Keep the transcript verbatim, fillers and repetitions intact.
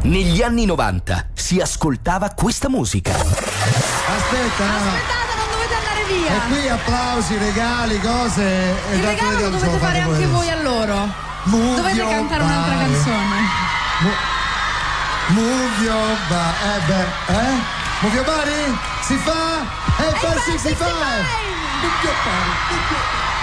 Negli anni novanta si ascoltava questa musica. Aspetta, no. Aspettate, non dovete andare via. E qui applausi, regali, cose. E Il dato regalo vediamo lo se dovete lo fare fate anche voi voi adesso. a loro. Move Dovete your cantare un'altra body. canzone. Mo- Move your body. Eh beh, eh? Move your body? Si fa? E fa il sessantacinque. Move your body. Move your body.